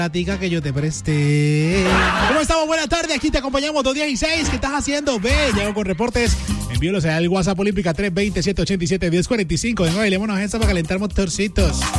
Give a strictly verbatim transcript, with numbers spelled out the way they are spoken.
platica que yo te presté. ¿Cómo estamos? Buenas tardes, aquí te acompañamos dos dieciséis. ¿Qué estás haciendo? Ve, llego con reportes. Envíolos al WhatsApp Olímpica tres dos cero, siete ocho siete, uno cero cuatro cinco. Venga, bailémonos esa para calentar motorcitos.